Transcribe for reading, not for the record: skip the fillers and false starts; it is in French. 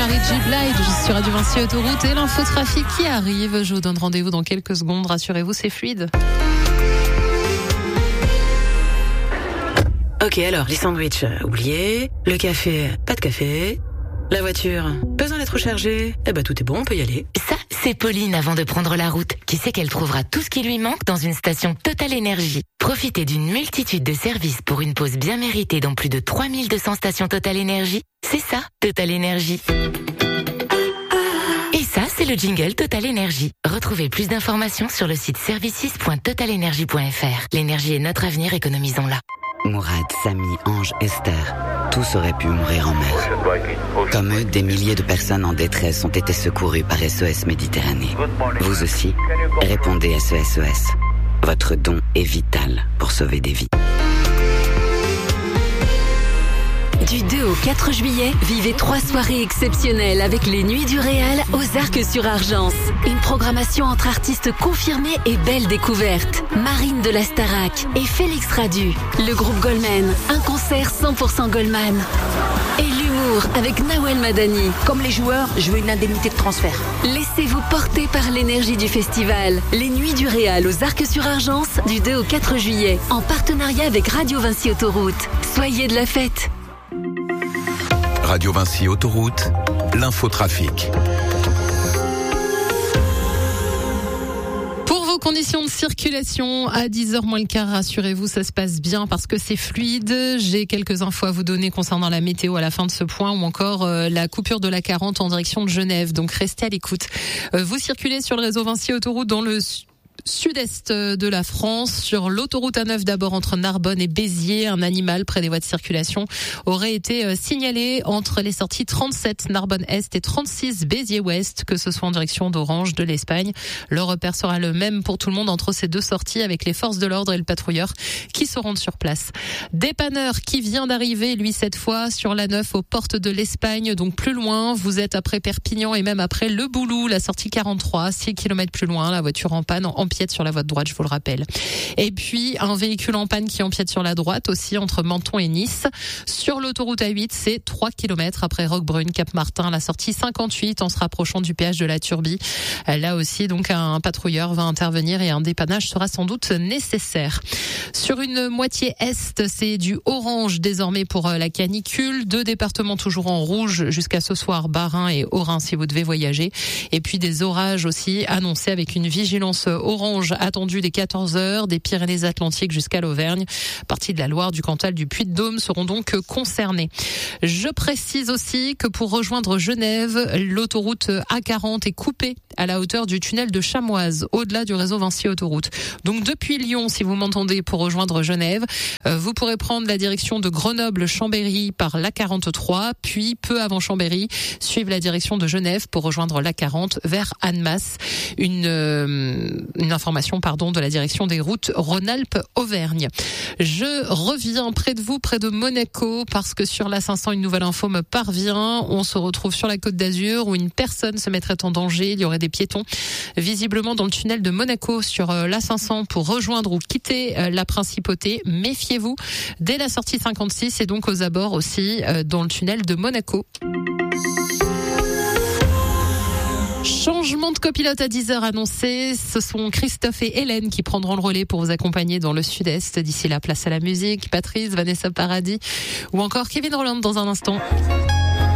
Mary J. Blige sur Radio Vinci Autoroute et l'infotrafic qui arrive. Je vous donne rendez-vous dans quelques secondes. Rassurez-vous, c'est fluide. Ok, alors, les sandwichs, oubliez. Le café, pas de café. La voiture, besoin d'être rechargée. Eh ben, tout est bon, on peut y aller. Ça, c'est Pauline avant de prendre la route, qui sait qu'elle trouvera tout ce qui lui manque dans une station Total Énergie. Profitez d'une multitude de services pour une pause bien méritée dans plus de 3200 stations Total Énergie. C'est ça, Total Énergie. Et ça, c'est le jingle Total Énergie. Retrouvez plus d'informations sur le site services.totalenergie.fr. L'énergie est notre avenir, économisons-la. Mourad, Samy, Ange, Esther, tous auraient pu mourir en mer. Comme eux, des milliers de personnes en détresse ont été secourues par SOS Méditerranée. Vous aussi, répondez à ce SOS. Votre don est vital pour sauver des vies. Du 2 au 4 juillet, vivez 3 soirées exceptionnelles avec les Nuits du Réal aux Arcs-sur-Argence. Une programmation entre artistes confirmés et belles découvertes. Marine de la Starac et Félix Radu. Le groupe Goldman, un concert 100% Goldman. Et l'humour avec Nawel Madani. Comme les joueurs, je veux une indemnité de transfert. Laissez-vous porter par l'énergie du festival. Les Nuits du Réal aux Arcs-sur-Argence du 2 au 4 juillet. En partenariat avec Radio Vinci Autoroute. Soyez de la fête. Radio Vinci Autoroute, l'infotrafic. Pour vos conditions de circulation, à 10h moins le quart, rassurez-vous, ça se passe bien parce que c'est fluide. J'ai quelques infos à vous donner concernant la météo à la fin de ce point ou encore la coupure de la 40 en direction de Genève. Donc restez à l'écoute. Vous circulez sur le réseau Vinci Autoroute dans le sud-est de la France, sur l'autoroute A9 d'abord entre Narbonne et Béziers. Un animal près des voies de circulation aurait été signalé entre les sorties 37 Narbonne-Est et 36 Béziers-Ouest, que ce soit en direction d'Orange, de l'Espagne. Le repère sera le même pour tout le monde entre ces deux sorties avec les forces de l'ordre et le patrouilleur qui se rendent sur place. Dépanneur qui vient d'arriver, lui cette fois sur l'A9 aux portes de l'Espagne, donc plus loin. Vous êtes après Perpignan et même après Le Boulou, la sortie 43, 6 km plus loin, la voiture en panne empiète sur la voie de droite, je vous le rappelle. Et puis, un véhicule en panne qui empiète sur la droite aussi entre Menton et Nice. Sur l'autoroute A8, c'est 3 km après Roquebrune, Cap-Martin, la sortie 58 en se rapprochant du péage de la Turbie. Là aussi, donc, un patrouilleur va intervenir et un dépannage sera sans doute nécessaire. Sur une moitié est, c'est du orange désormais pour la canicule. 2 départements toujours en rouge jusqu'à ce soir, Bas-Rhin et Haut-Rhin si vous devez voyager. Et puis des orages aussi annoncés avec une vigilance orange attendue dès 14h, des Pyrénées-Atlantiques jusqu'à l'Auvergne. Partie de la Loire, du Cantal, du Puy-de-Dôme seront donc concernés. Je précise aussi que pour rejoindre Genève, l'autoroute A40 est coupée à la hauteur du tunnel de Chamoise, au-delà du réseau Vinci Autoroute. Donc depuis Lyon, si vous m'entendez, pour rejoindre Genève, vous pourrez prendre la direction de Grenoble-Chambéry par l'A43, puis peu avant Chambéry, suivre la direction de Genève pour rejoindre l'A40 vers Annemasse. Une information de la direction des routes Rhône-Alpes-Auvergne. Je reviens près de vous, près de Monaco, parce que sur l'A500, une nouvelle info me parvient. On se retrouve sur la Côte d'Azur où une personne se mettrait en danger. Il y aurait des piétons visiblement dans le tunnel de Monaco sur l'A500 pour rejoindre ou quitter la Principauté. Méfiez-vous dès la sortie 56 et donc aux abords aussi dans le tunnel de Monaco. Changement de copilote à 10h annoncé. Ce sont Christophe et Hélène qui prendront le relais pour vous accompagner dans le sud-est. D'ici là, place à la musique. Patrice, Vanessa Paradis ou encore Kevin Rolland dans un instant.